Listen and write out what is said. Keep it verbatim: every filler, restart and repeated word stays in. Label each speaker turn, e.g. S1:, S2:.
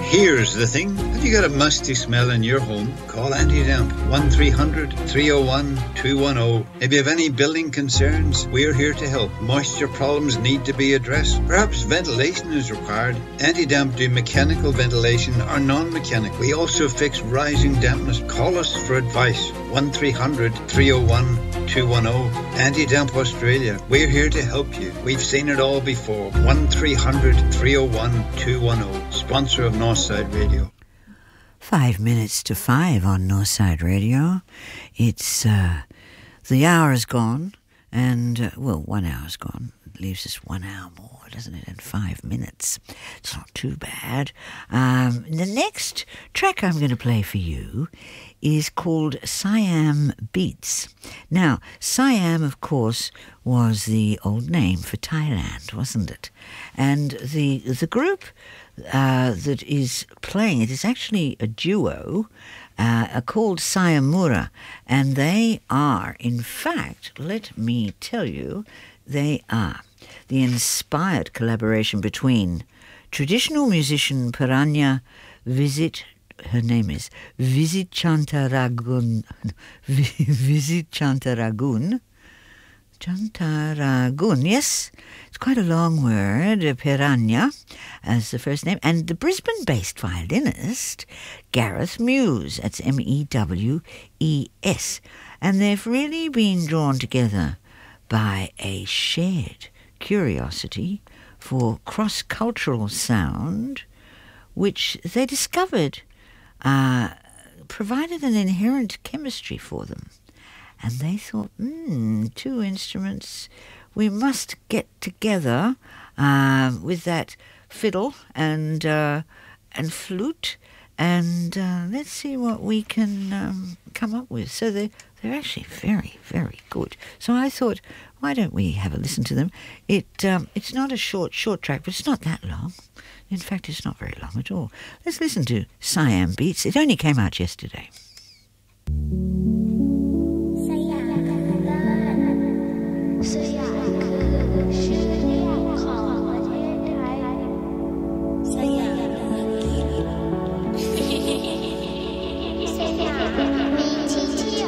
S1: Here's the thing. Have you got a musty smell in your home? Call Anti-Damp. one three hundred, three oh one, two one oh. If you have any building concerns, we're here to help. Moisture problems need to be addressed. Perhaps ventilation is required. Anti-Damp do mechanical ventilation or non-mechanical. We also fix rising dampness. Call us for advice. one three hundred, three oh one, two one oh. Anti-Damp Australia. We're here to help you. We've seen it all before. one three hundred, three oh one, two one oh. Sponsor of Northside Radio.
S2: Five minutes to five on Northside Radio. It's, uh, the hour is gone, and, uh, well, one hour's gone. It leaves us one hour more, doesn't it, and five minutes. It's not too bad. Um, the next track I'm going to play for you is called Siam Beats. Now, Siam, of course, was the old name for Thailand, wasn't it? And the the group uh, that is playing it is actually a duo uh, called Siamura, and they are, in fact, let me tell you, they are the inspired collaboration between traditional musician Piranya Visit. Her name is Visit Chantaragun. Visit Chantaragun. Chantaragun, yes. It's quite a long word. Piranya as the first name. And the Brisbane-based violinist, Gareth Mewes. That's M E W E S. And they've really been drawn together by a shared curiosity for cross-cultural sound, which they discovered Uh, provided an inherent chemistry for them. And they thought, hmm, two instruments, we must get together uh, with that fiddle and uh, and flute, and uh, let's see what we can um, come up with. So they, they're actually very, very good. So I thought, why don't we have a listen to them? It um, It's not a short, short track, but it's not that long. In fact, it's not very long at all. Let's listen to Siam Beats. It only came out yesterday.